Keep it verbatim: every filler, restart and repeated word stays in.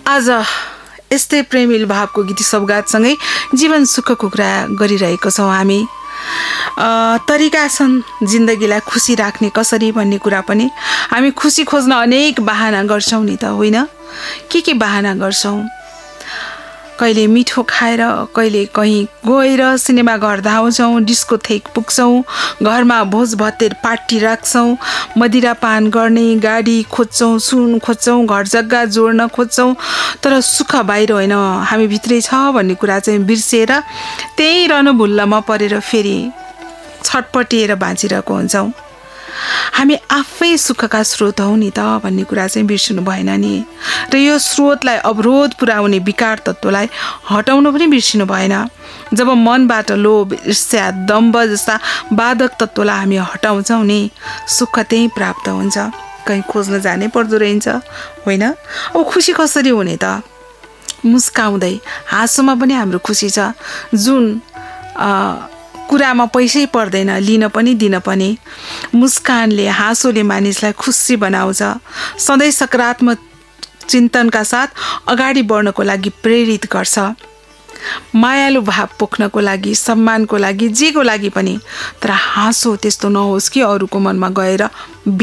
आज यस्तै प्रेमिल भावको गीत सौगातसँगै जीवन सुखको कुरा गरिरहेको छौँ हामी। तरिका छन् जिन्दगीलाई खुसी राख्ने कसरी भन्ने कुरा पनि हामी खुसी खोज्न अनेक बहाना गर्छौँ नि त, होइन? के के बहाना गर्छौँ? कहिले मिठो खाएर, कहिले कहीँ गएर सिनेमा घर धाउँछौँ, डिस्को थेक पुग्छौँ, घरमा भोज भतेर पार्टी राख्छौँ, मदिरा पान गर्ने गाडी खोज्छौँ, सुन खोज्छौँ, घर जग्गा जोड्न खोज्छौँ, तर सुख बाहिर होइन, हामी भित्रै छ भन्ने कुरा चाहिँ बिर्सिएर त्यही रणभुल्लमा परेर फेरि छटपटिएर बाँचिरहेको हुन्छौँ। हामी आफै सुखका स्रोत हौ नि त भन्ने कुरा चाहिँ बिर्सिनु भएन नि। र यो स्रोतलाई अवरोध पुर्याउने विकार तत्त्वलाई हटाउनु पनि बिर्सिनु भएन। जब मनबाट लोभ, ईर्ष्या, दम्भ जस्ता बाधक तत्त्वलाई हामी हटाउँछौँ नि, सुख त्यही प्राप्त हुन्छ। कहीँ खोज्न जानै पर्दो रहेछ, होइन? अब खुसी कसरी हुने त? मुस्काउँदै, हाँसोमा पनि हाम्रो खुसी छ। जुन कुरामा पैसै पर्दैन, लिन पनि दिन पनि। मुस्कानले, हाँसोले मानिसलाई खुसी बनाउँछ, सधैँ सकारात्मक चिन्तनका साथ अगाडि बढ्नको लागि प्रेरित गर्छ। मायालु भाव पोख्नको लागि, सम्मानको लागि, जेको लागि पनि। तर हाँसो त्यस्तो नहोस् कि अरूको मनमा गएर